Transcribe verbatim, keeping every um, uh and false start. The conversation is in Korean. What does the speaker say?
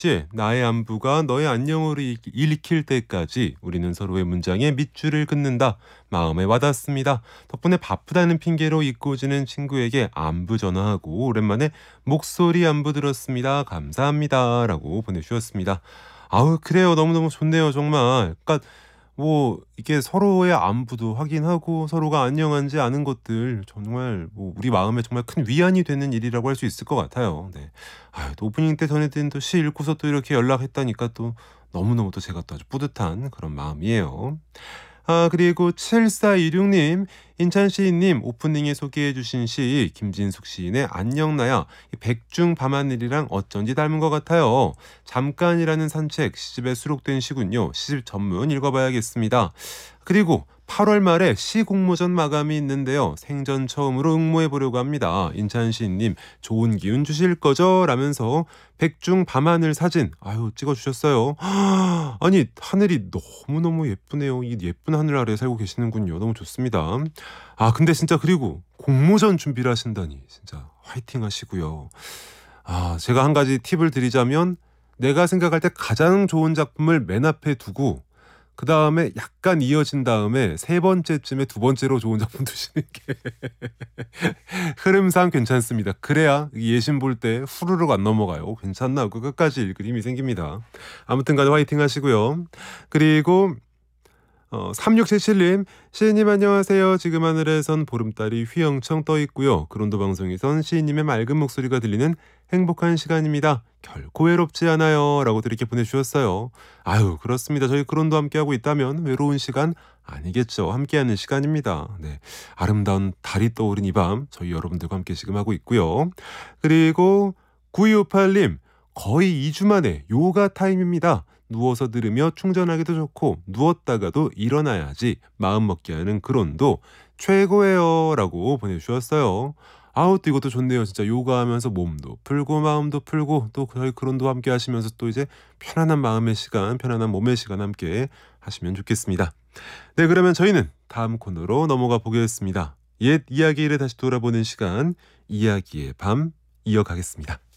이제 나의 안부가 너의 안녕으로 읽- 읽힐 때까지 우리는 서로의 문장에 밑줄을 긋는다. 마음에 와닿습니다. 덕분에 바쁘다는 핑계로 잊고 지는 친구에게 안부 전화하고 오랜만에 목소리 안부 들었습니다. 감사합니다. 라고 보내주셨습니다. 아우, 그래요. 너무너무 좋네요. 정말. 그러니까 뭐 이게 서로의 안부도 확인하고 서로가 안녕한지 아는 것들 정말 뭐 우리 마음에 정말 큰 위안이 되는 일이라고 할 수 있을 것 같아요. 네. 아유, 또 오프닝 때 전해드린 또 시 읽고서 또 이렇게 연락했다니까 또 너무너무 또 제가 또 아주 뿌듯한 그런 마음이에요. 아, 그리고 칠사이육 님, 인찬 시인님 오프닝에 소개해 주신 시 김진숙 시인의 안녕 나야 이 백중 밤하늘이랑 어쩐지 닮은 것 같아요. 잠깐이라는 산책 시집에 수록된 시군요. 시집 전문 읽어봐야겠습니다. 그리고 팔월 말에 시 공모전 마감이 있는데요. 생전 처음으로 응모해 보려고 합니다. 인찬 시인님 좋은 기운 주실 거죠? 라면서 백중 밤하늘 사진 아유 찍어주셨어요. 아니, 하늘이 너무너무 예쁘네요. 이 예쁜 하늘 아래 살고 계시는군요. 너무 좋습니다. 아, 근데 진짜 그리고 공모전 준비를 하신다니 진짜 화이팅 하시고요. 아, 제가 한 가지 팁을 드리자면 내가 생각할 때 가장 좋은 작품을 맨 앞에 두고 그 다음에 약간 이어진 다음에 세 번째쯤에 두 번째로 좋은 작품 두시는 게 흐름상 괜찮습니다. 그래야 예심 볼 때 후루룩 안 넘어가요. 괜찮나 하고 끝까지 읽을 힘이 생깁니다. 아무튼 간에 화이팅 하시고요. 그리고 어, 삼육칠칠 님, 시인님 안녕하세요. 지금 하늘에선 보름달이 휘영청 떠 있고요. 그론도 방송에선 시인님의 맑은 목소리가 들리는 행복한 시간입니다. 결코 외롭지 않아요. 라고 이렇게 보내주셨어요. 아유, 그렇습니다. 저희 그론도 함께하고 있다면 외로운 시간 아니겠죠. 함께하는 시간입니다. 네, 아름다운 달이 떠오른 이 밤 저희 여러분들과 함께 지금 하고 있고요. 그리고 구이오팔 님, 거의 이 주 만에 요가 타임입니다. 누워서 들으며 충전하기도 좋고 누웠다가도 일어나야지 마음 먹게 하는 그론도 최고예요. 라고 보내주셨어요. 아우, 또 이것도 좋네요. 진짜 요가하면서 몸도 풀고 마음도 풀고 또 저희 그론도 함께 하시면서 또 이제 편안한 마음의 시간, 편안한 몸의 시간 함께 하시면 좋겠습니다. 네, 그러면 저희는 다음 코너로 넘어가 보겠습니다. 옛 이야기를 다시 돌아보는 시간, 이야기의 밤 이어가겠습니다.